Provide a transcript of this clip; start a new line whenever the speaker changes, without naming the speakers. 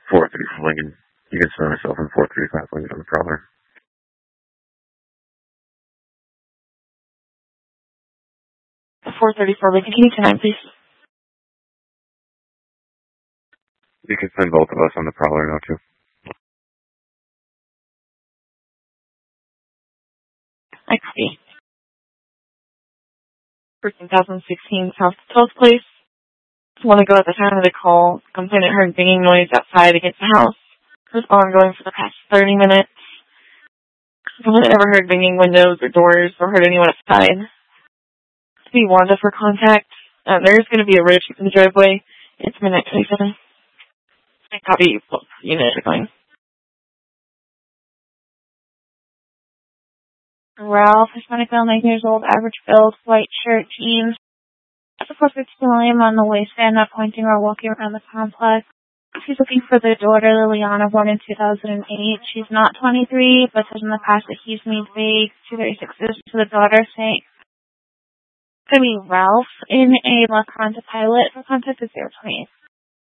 434 Lincoln. You can spend myself in 435 Lincoln on the Prowler.
434 Lincoln. Can you tonight, please?
You can send both of us on the Prowler now, too.
I copy. 13,016 South 12th Place. Just want to go at the time of the call. Complainant heard banging noise outside against the house. It was ongoing for the past 30 minutes. Complainant never heard banging windows or doors or heard anyone outside. To be Wanda for contact. There's going to be a road trip in the driveway. It's minute 27. I copy both units are going.
Ralph, Hispanic male, 19 years old, average build, white shirt, jeans. Support 15 million on the waistband, not pointing or walking around the complex. She's looking for the daughter, Liliana, born in 2008. She's not 23, but says in the past that he's made vague 236s to the daughter, saying, it's going to be Ralph in a Left Honda Pilot. For contact is 028.